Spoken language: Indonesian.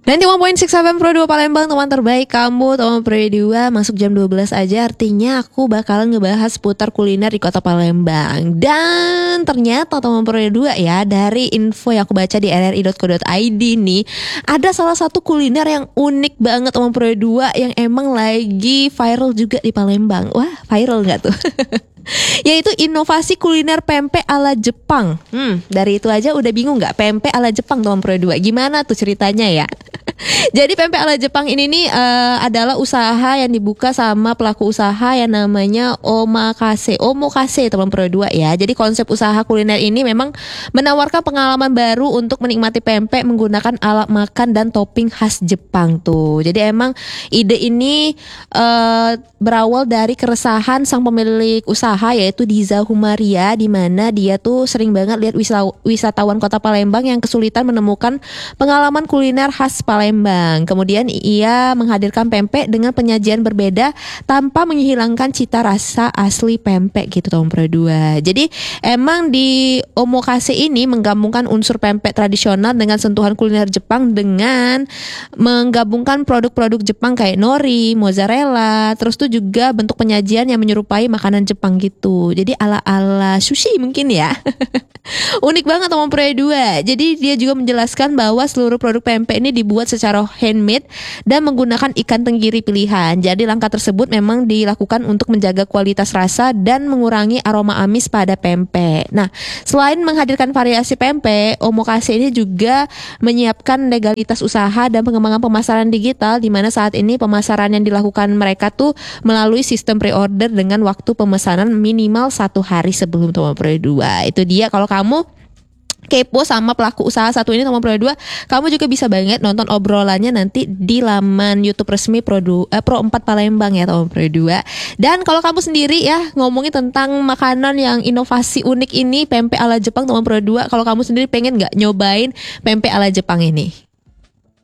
91.6 FM Pro 2 Palembang, teman terbaik kamu, teman Pro 2. Masuk jam 12 aja, artinya aku bakalan ngebahas seputar kuliner di kota Palembang. Dan ternyata teman Pro 2 ya, dari info yang aku baca di rri.co.id nih, ada salah satu kuliner yang unik banget teman Pro 2 yang emang lagi viral juga di Palembang. Wah, viral gak tuh? Yaitu inovasi kuliner pempek ala Jepang. Dari itu aja udah bingung gak? Pempek ala Jepang teman Pro 2. Gimana tuh ceritanya ya? Jadi pempek ala Jepang ini nih adalah usaha yang dibuka sama pelaku usaha yang namanya Omakase teman Pro 2 ya. Jadi konsep usaha kuliner ini memang menawarkan pengalaman baru untuk menikmati pempek menggunakan alat makan dan topping khas Jepang tuh. Jadi emang ide ini berawal dari keresahan sang pemilik usaha yaitu Diza Humaria, di mana dia tuh sering banget lihat wisatawan kota Palembang yang kesulitan menemukan pengalaman kuliner khas Palembang. Kemudian ia menghadirkan pempek dengan penyajian berbeda tanpa menghilangkan cita rasa asli pempek gitu teman Pro 2. Jadi emang di Omakase ini menggabungkan unsur pempek tradisional dengan sentuhan kuliner Jepang dengan menggabungkan produk-produk Jepang kayak nori, mozzarella, terus tuh juga bentuk penyajian yang menyerupai makanan Jepang gitu. Jadi ala-ala sushi mungkin ya. Unik banget teman Pro 2. Jadi dia juga menjelaskan bahwa seluruh produk pempek ini dibuat secara handmade dan menggunakan ikan tenggiri pilihan. Jadi langkah tersebut memang dilakukan untuk menjaga kualitas rasa dan mengurangi aroma amis pada pempek. Nah, selain menghadirkan variasi pempek, Omakase ini juga menyiapkan legalitas usaha dan pengembangan pemasaran digital, di mana saat ini pemasaran yang dilakukan mereka tuh melalui sistem pre-order dengan waktu pemesanan minimal 1 hari sebelum teman Pro 2. Itu dia, kalau kamu kepo sama pelaku usaha satu ini teman Pro 2, kamu juga bisa banget nonton obrolannya nanti di laman YouTube resmi Pro 4 Palembang ya teman Pro 2. Dan kalau kamu sendiri ya ngomongin tentang makanan yang inovasi unik ini, pempek ala Jepang teman Pro 2, kalau kamu sendiri pengen nggak nyobain pempek ala Jepang ini?